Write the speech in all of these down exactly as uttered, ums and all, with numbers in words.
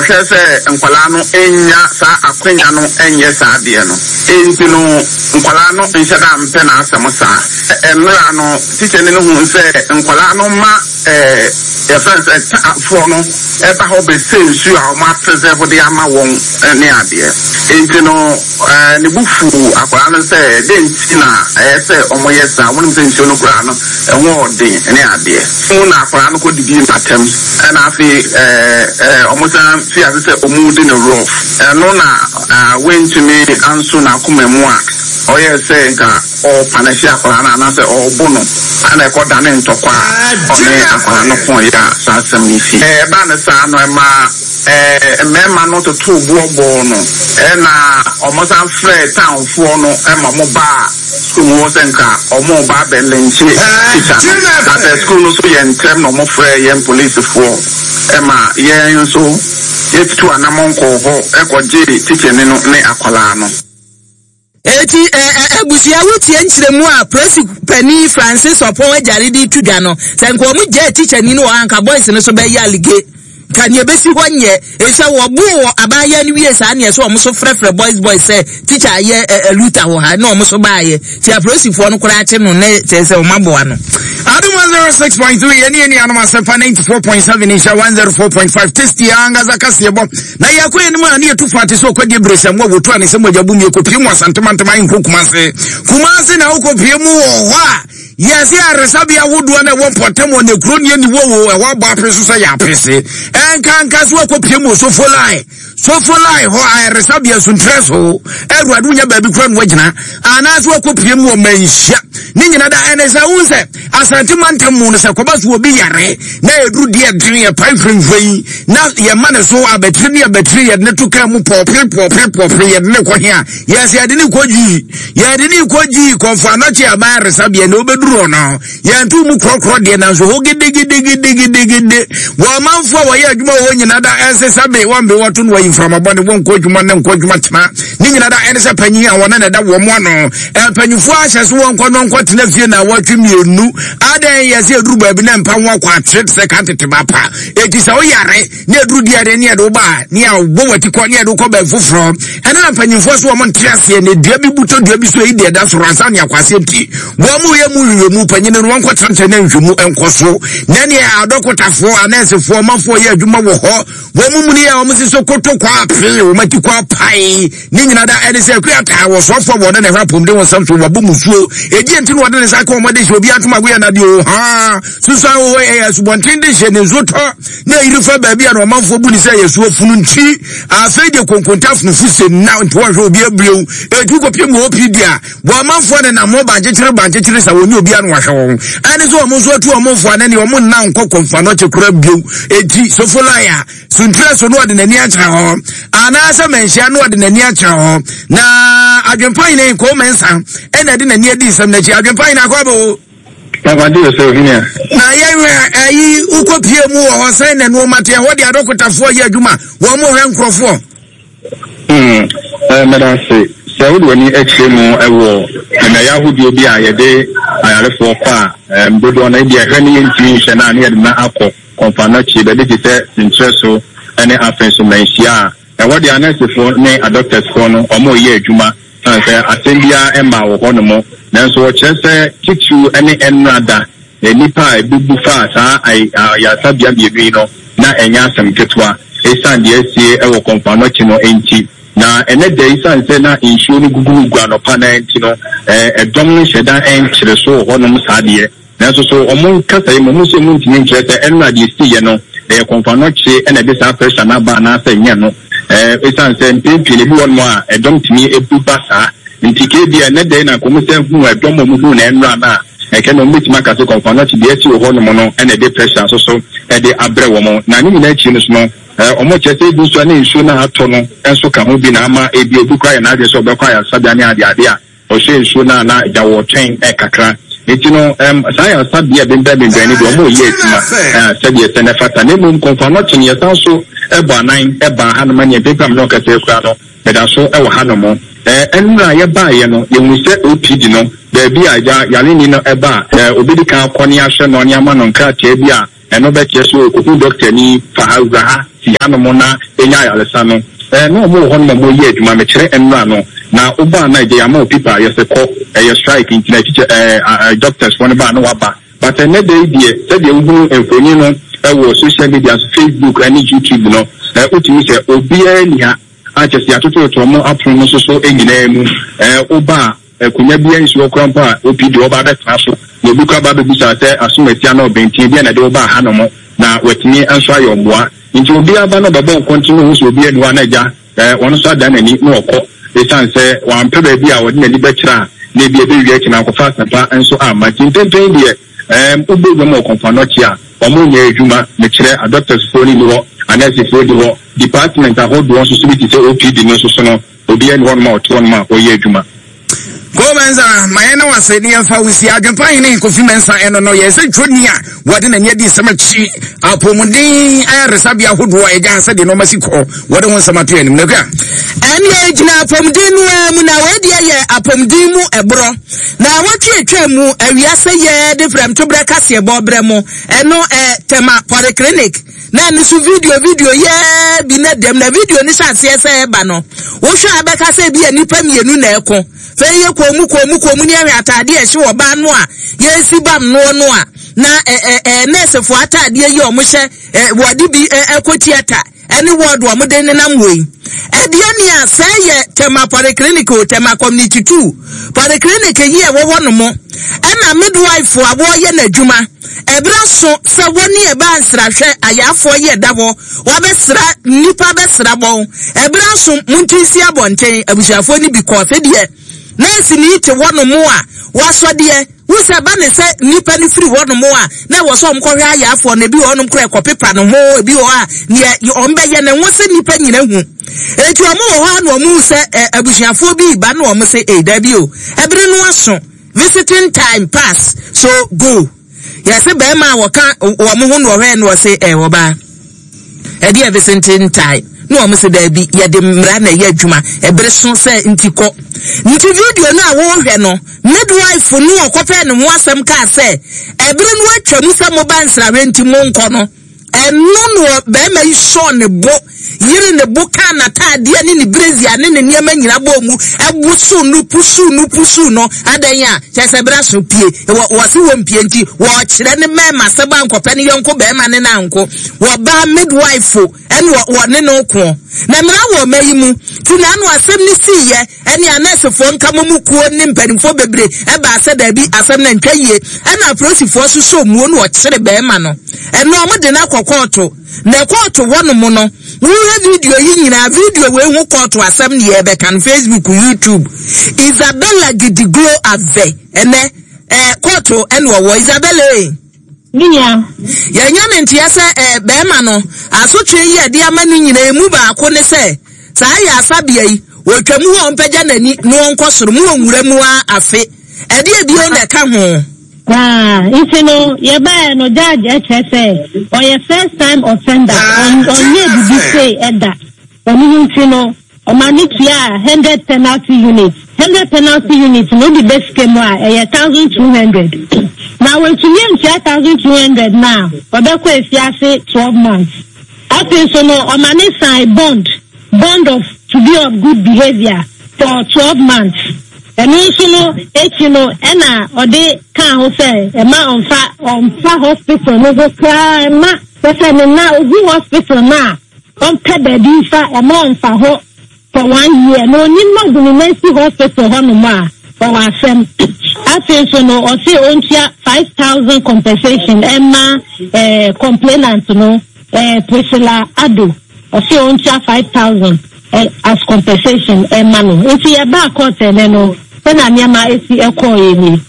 say nkwala no enya sa akwenya no enye sa de no enti no nkwala no nhyeda mpe na asem sa emra no teacher ne hu say nkwala no ma eh ya friends for no e ba ho be say nsu a ma preserve de ama won ne ade enti no eh ne bufu akwala no say de nti na eh say omo yesa won say nsu no kura no e ho de ne ade won akwala no ko didi matem e na afi eh eh omo san fi as say omo de no rough e no na went to me anso na komemu a o ye say nka o panahia akwala na na say o bono ana e ko dane ntokwa o ne akwala no ko ya sa asem ni fi eh ba na sa no ma eh mema no to to bobo no e na omo san frɛ town fo no e ma mo ba school wo senka omo ba be lenchi teacher that the school no so ye ntem no mo frɛ ye police fo e ma ye nso ye tu anamon ko ho e ko je teacher ne no ne akwala no eti ebusia wutie nkyeremu a presi pani Francis Opon ajare di tudwa no senko mu je teacher ni no anka boys ne so be ya lige kan ye besi honye ese wo bu abaya ni wie sa na ye so omo so frefre boys boys say teacher ye luta ho ha na omo so baaye ti apresi fo no kura ache no ne tese o maboa no Adu one oh six point three eni eni anoma sepa ninety-four point seven isha one oh four point five testi anga zakasi yebo na yakwe eni mwa niye tufati so kwa die bresa mwa wutu wa nisemo jabuni yeko pimu wa santumantuma inko kumase kumase na uko pimu wa yesi ya resabi ya wudu wane wampotemo ne kroni yeni wowo waba apresu sa ya apresi enka nkasi wako pimu sofolai sofolai ho a resabi ya suntreso eru adunya baby kroni wajina anasi wako pimu wa maisha ninyi nada enesa unse asantimantamu nisa kwa basi wobi yare na edru diya drini ya paifringvei na ya mane so abetrini ya betri ya netuka mu popri popri popri ya dine kwa hiya yasi ya dini kwa jii ya dini kwa jii kwa mfanachi ya baya resabi ya neobedu Rono, ya ntu mu krokro de na so hogede gede gede gede gede wa manfo wa ya adwuma wo nyina da ense sabe wambe watu no yin from abone won ko adwuma ne ko adwuma tena ni nyina da ense panyi a wona na da wo mo no e panyifo ahye so won ko no nko tena fie na watwemienu adan yesi eduru baabi na mpa ho akwa trade second tebapa eti sa o yare ne eduru dia de ne do ba ne a wo wati ko ne do ko ba fufuro ene na panyifo so wo mon triase ne dia bi buto dia bi so yi de da so ransa ne akwase ti wo mu ye mu mu panyine no wanko trante na nhwemu enkoso na ne adokotafo anesefo mafo ye adwuma wo ho wo mumuni ya omsi so koto kwa ape wo mati kwa pai ni nyina da ene se akua ta wo so fo wo na hwapom de wo samso wabu musuo edi enti no de ne sa ka omode hwe obi atoma go ya na de o ha susa wo ye subontin de hwe ne zoto na irifa ba bia no mafo bu ni se yesu ofunu nti afi de konkontafo fuse na nti wo hwe obi abreu etu ko piem wo pidia wo mafo ne na mo ba jekire ba jekire sa woni obi anu ahwe wo ane so omo so tu omo fo ane ne omo na nkoko mfa no chekura bio eti so folaya suntre so no de nani acha ho ana sa menhia no de nani acha ho na adwempan ne ko mensa ena de nani adi sam na chi adwempan na kwa bo Pagadi so hinia na yewe ayi ukopie mu wo sai na no mate ho de adokotafo ye adwuma wo mo hwe nkrofo mm eh madam say so do ni extreme ewo na yahudi obi a yede ayarefo kwa mbodo na dia hwani yenti hwe na na yede na akọ konfana chi be de se intereso ene afenso menhia e wodi anesefo ne doctors fo no omo ye adwuma sanse atembia emba wo hono mo nanso wo kyerese kitu ene enrada e nipa ebubu fa sa ai ya sabia bienu no na enya asem ketwa esan de esie e wo konfana chi no enti na ene de isan se na insure ni gugu gwa no pa na enti no eh edom sheda enkyere so hono mo saade na so so omo kasa yi mo so mo ntini nkyere se enu ade sti ye no e konfano chi ene de sa pressure na ba na sa nya no eh isan se mpimpi ne bi won mo a edom tini ebu basa ntike bi ene de na ko mo se hu edom mo mu na enu ana e ke no mitima ka so konfano chi de esi hono mo no ene de pressure so so e de abre wo mo na ni na chi no so no eh omo chese bi so na insure na ato no enso ka ho bi na ama e bi obi kwa ya na ade so be kwa ya sabia ne ade ade a o she insure na na ja wo twen e kakra etino em saya sabia be be be ni do omo ye etima eh sabia se na fata ne mum konfano chi ne san so e ba nine e ba ha no manye be pam no ka se kwa no be da so e wo ha no mo eh enra ye ba ye no ye mu se O P D no be bi aja yale ni no e ba eh obi di kan akoni ahwe no ni ama no nkra tie bi a eno be che so oku doctor ni fa ha si hanom na enya ayaresa no eh no mo ho no mo ye adwuma me kire enra no na oba na je ama opipa yese ko eh strike in na teacher eh doctors one ba no waba but na dey die say dey hu enfoni no e wo social media Facebook and YouTube no eh utimi se obi ani ha ache si atoto to mo apro no so so enyina mu eh oba kunya bia nsi okrampa opidi oba da traso no buka ba be bisa se asumatia na obentin bia na de oba ha no mo na watini anso ayomboa nti obi aba no baba continue so obi anu anaja eh wono so da nani no okọ e san se wan pe ba bia wodi na libe kira na bia be wi kina kofa sapa enso ama tintempen die em obi go mo konfa no chia omo nya adwuma me kire a doctors phone ni ho anasi phone di ho department ahodo won so so bi se O P D no so so no obi anu won ma oto no ma oye adwuma Gomenza mayena wase ni afa wisi adwempa ine Kofi Mensa eno no yese twoni a wode na nyadi samachi apomuden ayaresa bia hodo eja se de no masiko wode won samato anim na kwa eni ejina apomuden no mu na wadi ye apomuden mu ebro na watwe etwa mu awiase ye de from to breka se bobre mu eno eh tema polyclinic na nisu video video ye bi na dem na video ni sha se se ba no wo hwa abeka se bi anipa mienu na eko fe ye komu komu komu ni ahwe atade e hye wo ba no a ye si bam no no a na eh eh nurse fo atade ye o mo hye wodi bi ekotiata any word wo mo den nam wei e de ani a se ye tema polyclinic o tema community two polyclinic ye wo wo no mo e na midwife fo abo ye na adwuma ebra so se woni e ba nsra hwe ayafo ye dabo wa besra nipa besra bon ebra so muntisi abonten abushafo ni bi ko fe de nesi ni te wono mo a waso de wusa ba ne se nipa ni free wono mo a na wo so mko hwe ayafo na bi wono mkra ekopepa no ho bi wo a ne ombe ye ne wo se nipa nyina hu eti omo wo ha na omu se abushafo bi ba na omo se e da bi o ebre no aso visiting time pass so go yes be ma wo ka wo mo hu no hwe no se e wo ba e dia visiting time no am se da bi ye de mra na ye adwuma ebere so se ntiko nti video no a wo hwe no midwife no okope ne ho asem ka se ebere no atwam se mo ba nsra renti mo nko no eno no be ma iso ne bo yiri ne bo ka na tade ani ne brezia ne ne niam nyina bo mu ebusu no pusu no pusu no adan a chese bra so pie wo se wo mpie nti wo kire ne mema se ba nkope ne yonko be ma ne na nko wo ba midwife ene wo ne no ko na mra wo mayi mu ti na no asem ni siye ene anesefo nka mu kuo ne mpanimfo bebre e ba se da bi asem na ntwaye ene aprosifo so so mu no wo kire be ma no ene o mo de na kokoto na kokoto wono mu no we video yi nyina video we hu kokoto asem ne ye be kan Facebook YouTube Isabella Gidiglo ave ene eh kokoto ene wo Isabella eh Ninya ya nyame ntia se eh be ma no asotwe yi ade ama ni nyina emu ba ko ne se sa ya asabia yi wotwamu ho mpagya nani no nkosoro mu onwura mu afe ade e bi o na ka ho Ah, if you know, you buy no judge H S A or your first time offender on on you did say that. When you know, or manage ya hundred penalty units, hundred penalty units, no the best came a thousand two hundred. Now when you mean thousand two hundred now, but that if you say twelve months. After so no, or manage a bond, bond of to be of good behavior for twelve months. And also no, it's you know, ena or they can't say a man on fa on fa hospital no go cry ma. But I mean now we hospital now. On pay baby fa a man fa ho for one year. No, you not going to see hospital ho no ma for our friend. I think so no, or say on five thousand compensation. Emma uh, complainant no, uh, Priscilla Ado or say on five thousand uh, as compensation. Emma no, if you are back out and no. Na nyama esi ekoye ni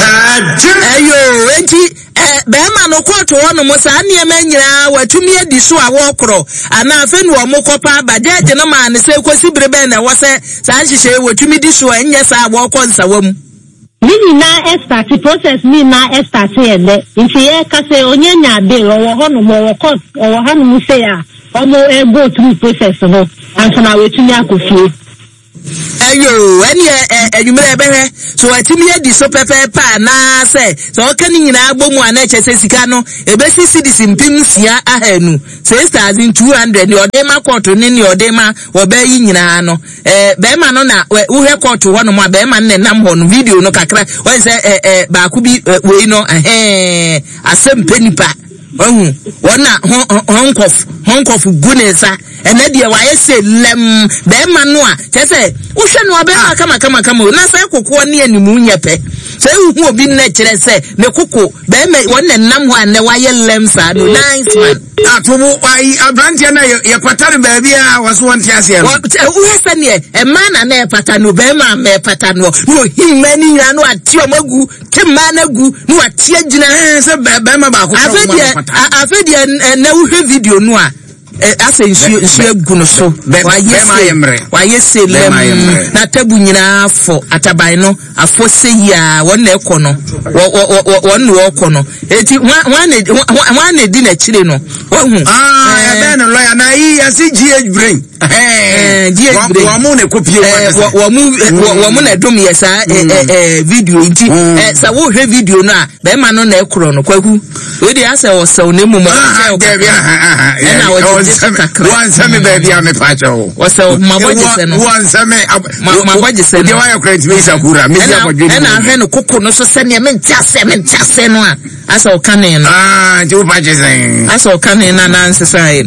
ayo enti eh be ma no koto wono mo sa nyama nyira watumi adi so a wokro ana afa nu omo kopa bajaje no ma ne se kosi brebe na wo se sa nhihye watumi di so enye sa wokọ nsawam Nini na estati process ni na estati ele nti ye ka se onye nya de wo ho no mo wo court wo ha no mu se ya omo e go through process no ansa na watumi akofie Ayo, any a you may be so I tell me the so pepe pa na say so can you now boom one H S Sicano, a basic citizen pins ya ahenu, says thousand two hundred your dema quarter in your dema or baying in ano, eh, Bema nona, who have caught to one of my Beman and Nam on video no cacra, when say eh, Bakubi, we know a a some penny pack. Oh, one honk of honk of goodness, and then the why say lem, Bemanoa, say, Ushan Wabema, come, come, come, Nasa Coco near Nimunyape. Say, who will be natural, say, the Coco, Beme, one and Nam one, the wire lems are nice one. I Brantiana, your pattern baby, I was one Tiasia. What was a man and a patano, Bema, me patano, no, he many, I know at Tiomagu, Timanagu, no at Tiajina, Bema, I fed you no video noir. I say, she gonna so. Why, yes, why, yes, not a bunina for Atabino, a fosse ya, one econo, one walk on. One dinner chileno. Ah, then a lawyer, I see G H bring. Eh, G H bring. Wamune copy, Wamuna do me as a video. It's a war video now. The man on the chrono, Kwaku. With the answer was so no more. And I was one semi baby, I'm a pacho. Was so my budget and one semi. My budget said, you are a great Mesa Hura, and I had a cocoa, no so send him and just seven, just send one. I saw canning. Ah, two budgets. I saw canning and answer sign.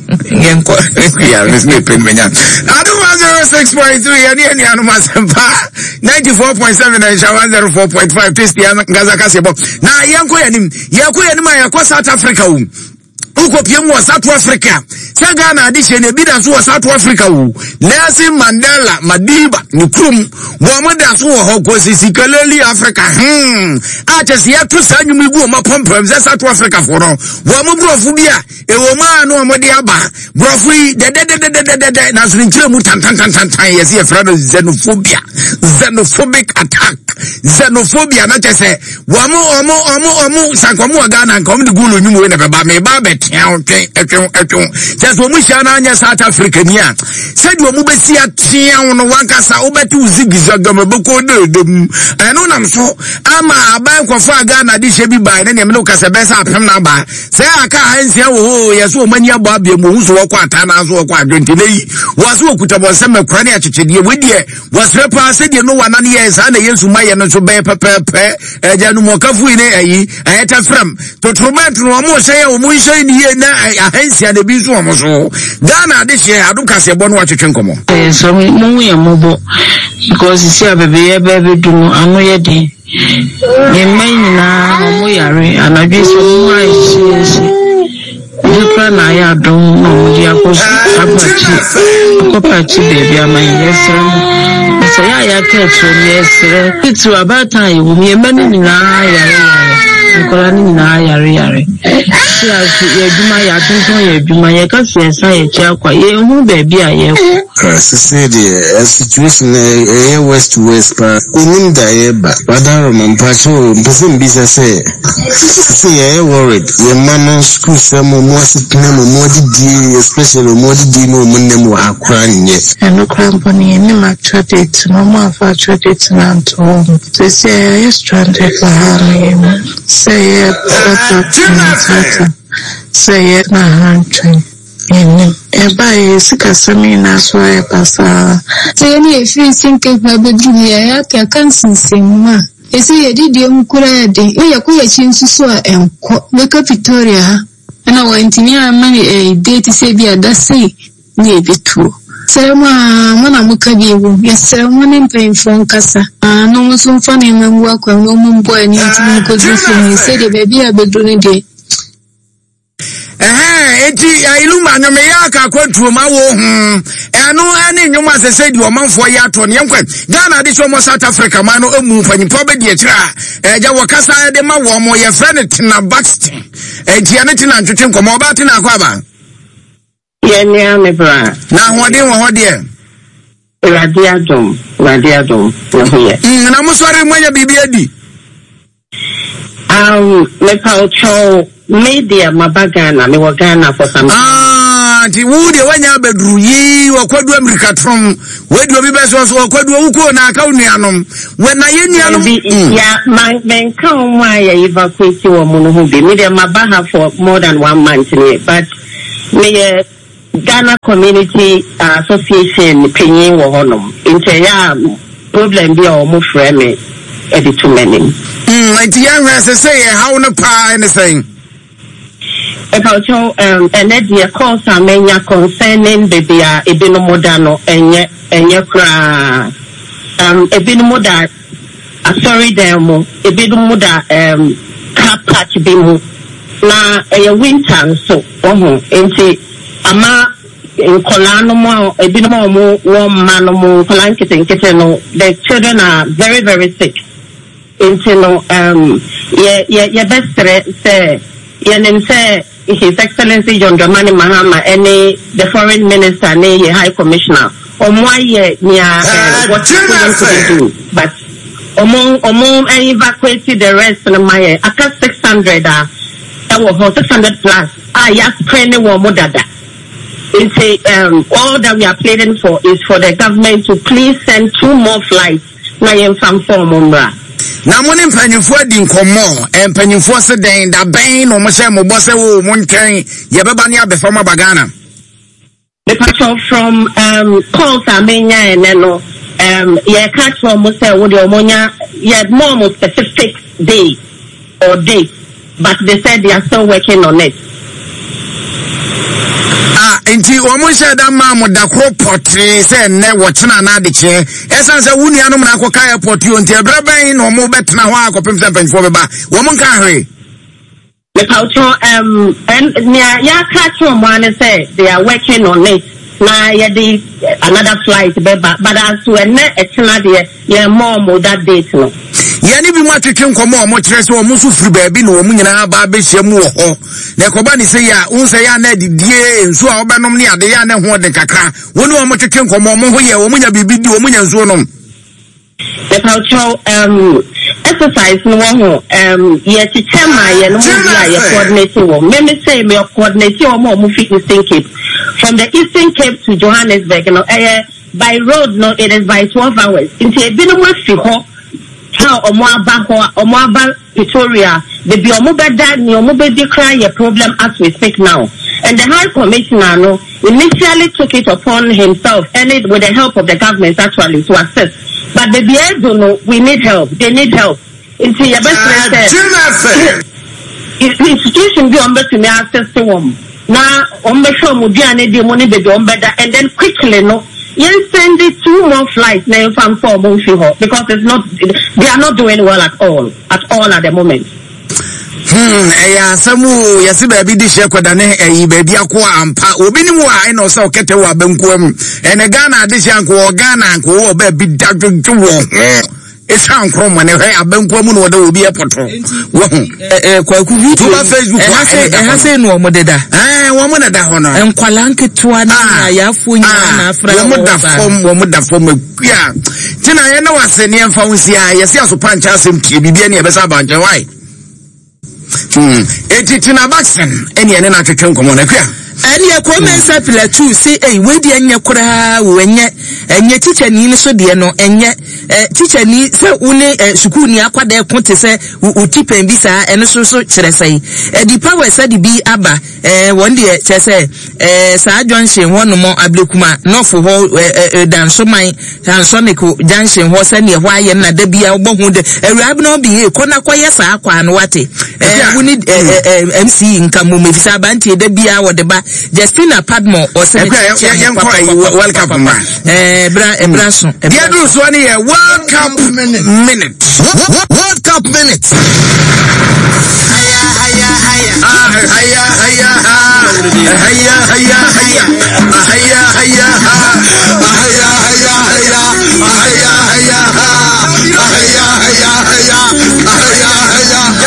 Yeah, Miss Nippin. I don't want zero six point three and any animals ninety four point seven and one zero four point five. Christian Gazakasibo. Now, Yanko and him, Yako and my South Africa. Uko piemu wa South Africa. Sagana addition e bida su wa South Africa wu. Nelson Mandela Madiba Nukrum. Wamada su wa hoko sikaleli Africa. Hmm. Acha siya tu sanyu migu wa mapompem za South Africa foro. Wamu brofu bia. E wama anu wa mwadi aba. Brofu yi de de de de de de de de. Na sulinchile mu tan tan tan tan tan. Yesi ya frano xenophobia. Xenophobic attack. Xenophobia na chese. Wamu wamu wamu wamu. Sankwamu wa Ghana. Nkomu di gulu nyumu wene beba. Meba beti. Okay, okay, okay. Just when we shall anya South Africa niya. Said we mube siya tiya uno wankasa ubetu uzigizaga maboko dedem. Ano namso ama abaye kwa fa Ghana di shebi ba nene mene ukasebesa apem na ba. Se aka hansi ya wo yesu omani abo abie mo huso wakwa atana aso wakwa adwentene yi. Wasu okutabo seme krane achichedie wedie wasrepa sedie no wana ne yesa na Yesu maye no so be pepepe eja no mokafu ine ayi ayeta fram to tromet no mo hye o mo hye ni ye na ahansia na bi so o mo so Ghana de hye aduka se bo no atwetwe nkomo eh so mo ye mobo because see abebe ye bebe du no anu ye de ye main na mo yare anadwe so mo ayi Dukra na ya don no dia ko abachi ko pachi baby ama yesra so ya ya ketro yesra itu abata yi wo me mani ni na ya ya ko ni na ya ya si as ye duma ya tonton ye duma ye ka fi esa ye chia kwa ye hu baby a ye ko se the situation e west west pa unim da ye ba badaro mampacho mpesim bisa se se ye worried ye man school some more sitting more di especially more di no munne mu akura nye eno company ni ma credit no ma fa credit na nto se se ye stranded for her say it say it na hunting in eba sika sami na so e pasa say ni e free think na bedroom ya ya kan sinsin esi ye didi mkura de ye ko ye chinsusu a enko Lake Victoria na wantini amani e date se bia da sei ni ebitu serema mana mukabi ewu ya serema ne mpemfo nkasa no muso mfa ne mamu akwa no mumbo ani ntimi ko zifu ni se de baby abedru ne de eh eti ailuma nyome yaka kwatru ma wo hu eno ane nyoma sese di omanfo ya to ne yankwa Ghana de so mo South Africa ma no emu mfanyipo be de kira eja wakasa de ma wo mo ye friend Tina Baxter eti ane Tina ntwetwe nkomo oba Tina akwa ba ye ni ame bra na hode wo hode radiadom radiadom no ye na mo sori mwanya bibi adi um me pa cho media mabagana me wagana for some ah anti wo de wanya bedru yi okwadu America trom we do bi beso so okwadu wuko na aka unuanom we na ye nuanom ya man ben kan wa ya evacuate wo mu no ho be me dem aba for more than one month but me Ghana Community Association penyin wo honom inte ya problem bi o mo frame me e di too many mm anti ya hwese say how no pa anything about um and the course amenya concerning baby a ebino modano enye enye kra um ebino moda sorry them ebino moda um car patch bi mu na e winter so oh enti ama nkola no mo ebino mo wo ma no mo nkola nkete nkete no the children are very very sick enti no um ye ye ye best say ye nem say His Excellency John Dramani Mahama any the foreign minister ne ye high commissioner omoye nia what you want to do but omon omon evacuate the rest na my aka six hundred ah that was six hundred plus ah ya training wo modada it's um all that we are pleading for is for the government to please send two more flights na yen fam form umra na mo ne mpanyimfo adi nkomo empanyimfo se den da ben no mo hye mo bose wo mo ntwen ye beba ne abefam abagana the patrol from um calls amenya and no um ye catch from mo say wo de omonya ye more specific day or date but they said they are still working on it ah enti wo mo hye da ma mo da kro potri se ne wo chena na de che esan se wunu anom na akoka airport yo enti ebreben no mo betena ho akopem se mpanfo beba wo mo nka hwe the culture um and near ya catch from one say they are working on it na ya the another flight beba but as to ne etena de ye more mo that date no yani bi matwetwe nkomo mo kire se wo musu firi baabi no wo nyina ba be hyem wo ho na ekoba ni se ya unse ya na didie nso a obenom ne ade ya na ho de kakra woni wo twetwe nkomo mo ho ye wo nya bibi di wo nya nso nom the cultural um exercise no ho um ye tichema ye no dia ye coordinating wo me me say me coordinating wo mo fi Eastern Cape from the Eastern Cape to Johannesburg you know eh by road no it is by twelve hours into e bi no fi ho how omo aba ho omo aba Pretoria the bi omo beda ni omo be declare your problem as we speak now and the high commissioner no initially took it upon himself and it with the help of the government actually to assist but the B A don't know we need help they need help into your best friend institution be on better me access to them now on be sure mo diane de money be on better and then quickly no you send it two more flights now from four months because it's not they are not doing well at all at all at the moment hmm eya samu yesi baby di she kwadane eyi baby akwa ampa obi ni mu a eno so kete wa bankuam ene Ghana di she anko Ghana anko wo baby dadwo wo esa anko mo ne hwe abankuam no woda obi epoto wo eh kwaku video to Facebook wa eh ha say no mo deda eh wo mo na da ho no enkwala nketua na yafo nyina na afra wo mo da fom wo mo da fom akua tina ye na wase ne emfa wonsi a yesi aso pancha asem tie bibia ne ebesa banje why Hmm. Eti tina Baxen eni ene na twetwe nkomo na kwa. Ani e komensa pilatu say eh we de enye kura wo enye enye teacher ni so de no enye eh teacher ni say une school ni akwada e konte say utipen bi sa ene so so kire sai e di power say di bi aba eh won de che say eh sa junction ho no mo ablekuma no fo ho dan so man dan so ne ko junction ho say ne ho aye na da bia wo hu de awurab no bi e kona koye sa akwa no wate eh we need M C nkamu mefisa banti da bia wo de ba Justina Padmo or say World Cup man. Eh bra e bra so. Dia do so ani World Cup minute. World Cup minute. Haya haya haya. Ah haya haya. Haya haya haya. Haya haya. Haya haya haya. Haya haya. Haya haya haya. Haya